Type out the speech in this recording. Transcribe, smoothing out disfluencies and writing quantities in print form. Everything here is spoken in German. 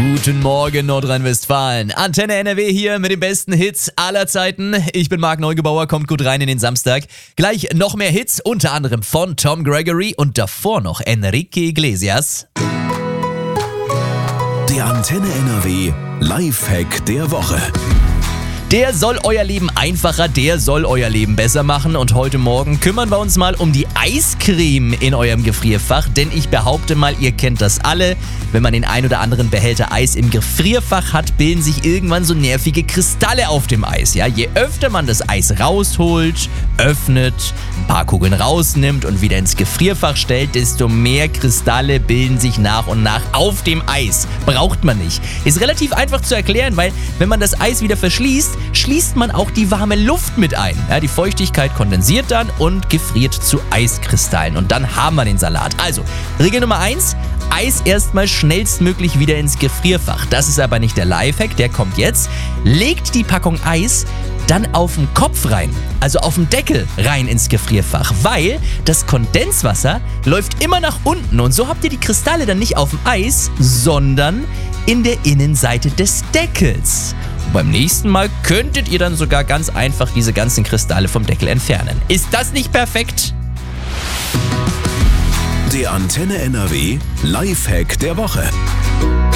Guten Morgen Nordrhein-Westfalen. Antenne NRW hier mit den besten Hits aller Zeiten. Ich bin Marc Neugebauer, kommt gut rein in den Samstag. Gleich noch mehr Hits, unter anderem von Tom Gregory und davor noch Enrique Iglesias. Der Antenne NRW Lifehack der Woche. Der soll euer Leben einfacher, der soll euer Leben besser machen. Und heute Morgen kümmern wir uns mal um die Eiscreme in eurem Gefrierfach. Denn ich behaupte mal, ihr kennt das alle. Wenn man den ein oder anderen Behälter Eis im Gefrierfach hat, bilden sich irgendwann so nervige Kristalle auf dem Eis. Ja? Je öfter man das Eis rausholt, öffnet, ein paar Kugeln rausnimmt und wieder ins Gefrierfach stellt, desto mehr Kristalle bilden sich nach und nach auf dem Eis. Braucht man nicht. Ist relativ einfach zu erklären, weil wenn man das Eis wieder verschließt, schließt man auch die warme Luft mit ein. Ja, die Feuchtigkeit kondensiert dann und gefriert zu Eiskristallen. Und dann haben wir den Salat. Also, Regel Nummer 1, Eis erstmal schnellstmöglich wieder ins Gefrierfach. Das ist aber nicht der Lifehack, der kommt jetzt. Legt die Packung Eis dann auf den Kopf rein, also auf den Deckel rein ins Gefrierfach, weil das Kondenswasser läuft immer nach unten und so habt ihr die Kristalle dann nicht auf dem Eis, sondern in der Innenseite des Deckels. Und beim nächsten Mal könntet ihr dann sogar ganz einfach diese ganzen Kristalle vom Deckel entfernen. Ist das nicht perfekt? Der Antenne NRW Lifehack der Woche.